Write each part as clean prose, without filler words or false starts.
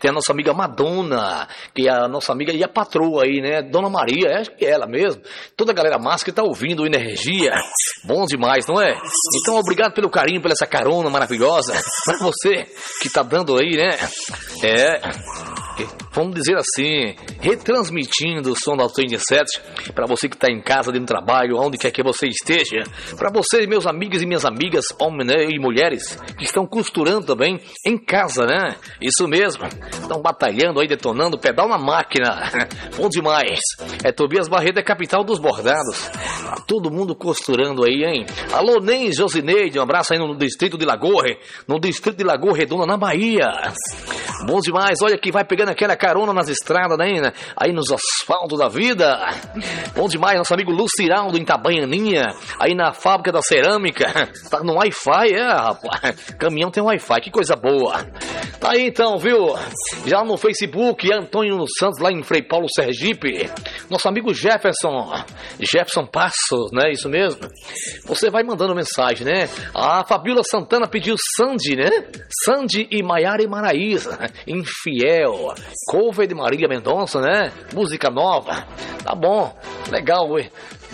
tem a nossa amiga Madonna, que é a nossa amiga e a patroa aí, né? Dona Maria, acho que é ela mesmo. Toda a galera massa que tá ouvindo Energia. Bom demais, não é? Então, obrigado pelo carinho, pela essa carona maravilhosa. Pra você que tá dando aí, né? Vamos dizer assim, retransmitindo o som da Alto 7 para você que está em casa, no trabalho, onde quer que você esteja. Para vocês, meus amigos e minhas amigas, homens, né, e mulheres, que estão costurando também em casa, né? Isso mesmo. Estão batalhando aí, detonando, pedal na máquina. Bom demais. Tobias Barreto é capital dos bordados. Todo mundo costurando aí, hein? Alô, Nen Josineide, um abraço aí no distrito de Lagoa Redonda, na Bahia. Bom demais, olha que vai pegando aquela carona nas estradas, né? Aí nos asfaltos da vida. Bom demais, nosso amigo Luciraldo em Itabaianinha, aí na fábrica da cerâmica. Tá no Wi-Fi, rapaz. Caminhão tem Wi-Fi, que coisa boa. Tá aí então, viu? Já no Facebook, Antônio Santos, lá em Frei Paulo, Sergipe. Nosso amigo Jefferson Passos, né? Isso mesmo. Você vai mandando mensagem, né? A Fabíola Santana pediu Sandy, né? Sandy e Maiara e Maraísa, Infiel. Cover de Marília Mendonça, né? Música nova. Tá bom, legal, ué.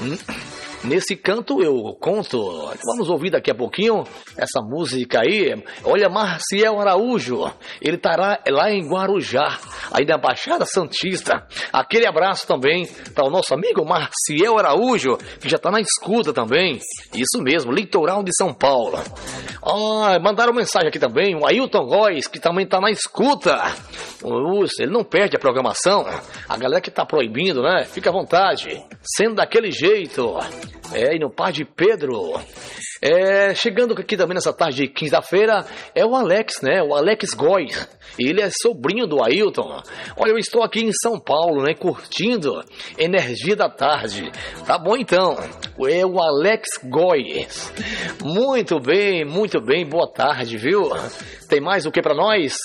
Nesse canto eu conto. Vamos ouvir daqui a pouquinho essa música aí. Olha, Marciel Araújo, ele estará lá em Guarujá, aí na Baixada Santista. Aquele abraço também para o nosso amigo Marciel Araújo, que já está na escuta também. Isso mesmo, litoral de São Paulo. Mandaram mensagem aqui também, o Ailton Góes, que também está na escuta. Ele não perde a programação. A galera que está proibindo, né? Fica à vontade. Sendo daquele jeito. E no Padre Pedro. Chegando aqui também nessa tarde de quinta-feira, é o Alex, né? O Alex Góes. Ele é sobrinho do Ailton. Olha, eu estou aqui em São Paulo, né? Curtindo Energia da Tarde. Tá bom então. É o Alex Góes. Muito bem. Boa tarde, viu? Tem mais o que pra nós?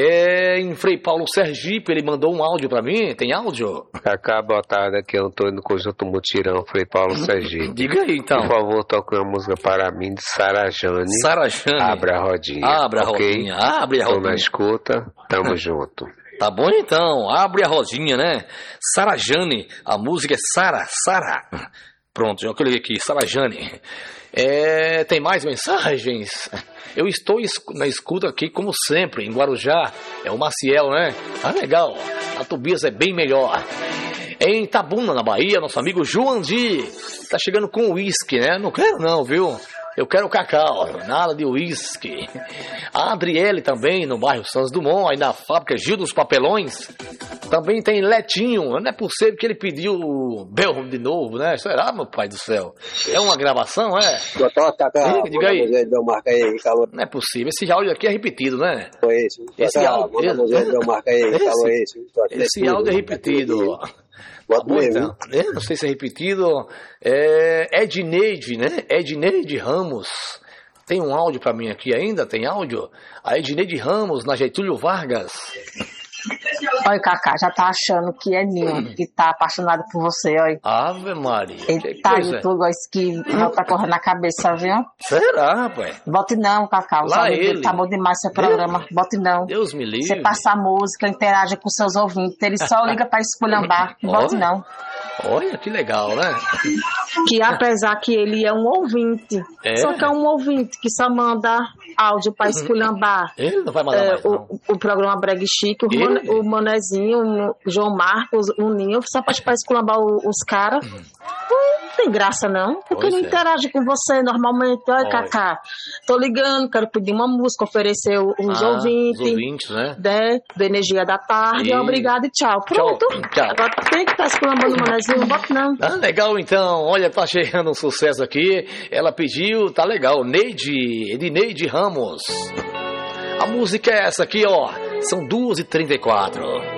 Em Frei Paulo, Sergipe, ele mandou um áudio pra mim. Tem áudio? Cacá, boa tarde. Aqui é Antônio do Conjunto Mutirão, Frei Paulo, Sergipe. Diga aí, então. Por favor, toque uma música para mim de Sarajane. Abre a rodinha. Abre a rodinha. Tô na escuta, tamo junto. Tá bom então, abre a rodinha, né? Sarajane, a música é Sara. Pronto, já coloquei aqui, Sarajane. Tem mais mensagens? Eu estou na escuta aqui, como sempre, em Guarujá. É o Maciel, né? Ah, legal. A Tobias é bem melhor. Em Itabuna, na Bahia, nosso amigo Joandi tá chegando com uísque, né? Não quero não, viu? Eu quero cacau, nada de uísque. A Adriele também, no bairro Santos Dumont, aí na fábrica Gil dos Papelões. Também tem Letinho, não é possível que ele pediu o Bel de novo, né? Será, meu pai do céu? É uma gravação, é? Diga aí. Não é possível, esse áudio aqui é repetido, né? Esse áudio é repetido. Tá bom, então. Não sei se é repetido. Edneide, né? Edneide Ramos. Tem um áudio pra mim aqui ainda? Tem áudio? A Edneide Ramos, na Getúlio Vargas. Olha, Cacá, já tá achando que é ninho, que tá apaixonado por você, olha. Ave Maria. Ele tá aí tudo, que não tá correndo na cabeça, viu? Será, rapaz? Bote não, Cacá. Lá ele. Tá bom demais seu programa. Bote não. Deus me livre. Você passa a música, interage com seus ouvintes. Ele só liga pra esculhambar. Bote não. Olha, que legal, né? Que apesar que ele é um ouvinte, só que é um ouvinte que só manda áudio pra esculhambar. Ele não vai mandar mais, não. O programa Breg Chique, o Manezinho, o João Marcos, o Ninho, só pra esculambar os caras. Não tem graça, não. Porque não interage com você normalmente. Olha, Cacá, tô ligando, quero pedir uma música, oferecer os ouvintes. Os ouvintes, né? Da Energia da Tarde. Obrigado e tchau. Pronto. Tchau. Agora tem que estar esculambando o Manezinho, não bota não. Legal, então. Olha, tá chegando um sucesso aqui. Ela pediu, tá legal. Neide Ramos. A música é essa aqui, ó. São 2h34.